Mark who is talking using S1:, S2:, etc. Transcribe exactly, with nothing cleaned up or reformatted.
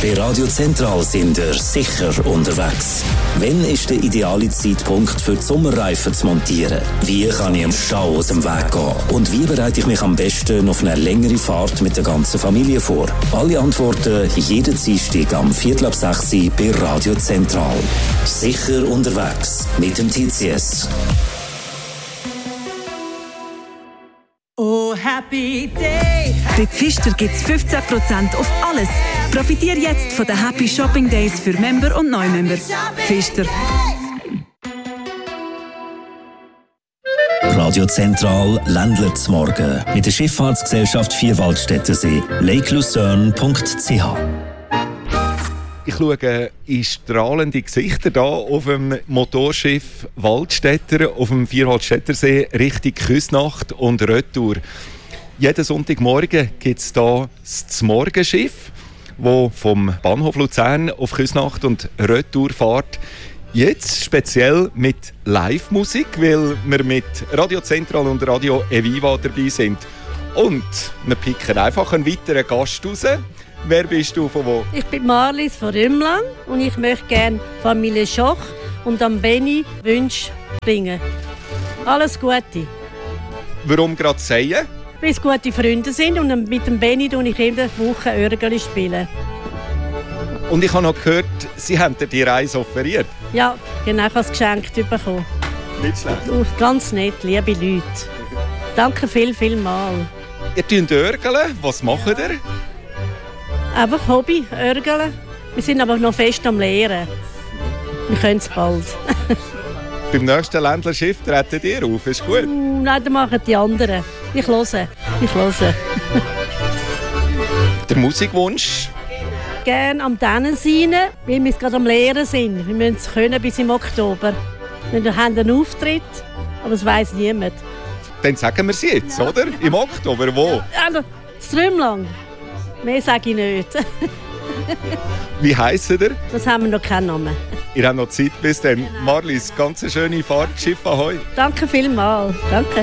S1: Bei Radio Zentral sind ihr sicher unterwegs. Wann ist der ideale Zeitpunkt für die Sommerreifen zu montieren? Wie kann ich im Stau aus dem Weg gehen? Und wie bereite ich mich am besten auf eine längere Fahrt mit der ganzen Familie vor? Alle Antworten jeden Dienstag am Viertel ab sechs bei Radio Zentral. Sicher unterwegs mit dem T C S.
S2: Oh, happy day!
S3: Bei Pfister gibt es fünfzehn Prozent auf alles. Profitiere jetzt von den Happy Shopping Days für Member und Neumember. Pfister.
S1: Radio Zentral Ländler zum Morgen mit der Schifffahrtsgesellschaft Vierwaldstättersee. lake lucerne punkt c h.
S4: Ich schaue in strahlende Gesichter hier auf dem Motorschiff Waldstätter auf dem Vierwaldstättersee Richtung Küsnacht und Retour. Jeden Sonntagmorgen gibt es hier das Morgenschiff, das vom Bahnhof Luzern auf Küsnacht und Retour fährt. Jetzt speziell mit Live-Musik, weil wir mit Radio Zentral und Radio Eviva dabei sind. Und wir picken einfach einen weiteren Gast raus. Wer bist du, von wo?
S5: Ich bin Marlies von Rümlang und ich möchte gerne Familie Schoch und am Benni Wünsche bringen. Alles Gute.
S4: Warum gerade sagen?
S5: Weil es gute Freunde sind und mit dem Benni spiele ich jede Woche Örgeli spielen.
S4: Und ich habe noch gehört, Sie haben dir die Reise offeriert.
S5: Ja, genau, ich habe es geschenkt bekommen.
S4: Nicht schlecht.
S5: Oh, ganz nett, liebe Leute. Danke viel, viel mal.
S4: Ihr tut Örgeln. Was macht ihr?
S5: Einfach Hobby, Örgeln. Wir sind aber noch fest am Lehren. Wir können es bald.
S4: Beim nächsten Ländlerschiff treten ihr auf, ist gut?
S5: Uh, nein, das machen die anderen. Ich höre, ich höre.
S4: Der Musikwunsch?
S5: Gerne am Tannenseine, weil wir gerade am Lehren sind. Wir müssen es können bis im Oktober. Wir haben einen Auftritt, aber das weiss niemand.
S4: Dann sagen wir es jetzt, ja. Oder? Im Oktober, wo?
S5: Also, das Rümlang. Mehr sage ich nicht.
S4: Wie heisst ihr?
S5: Das haben wir noch keinen Namen.
S4: Ihr habt noch Zeit bis dann. Marlies, ganz eine schöne Fahrt. Schiff Ahoi.
S5: Danke vielmals. Danke.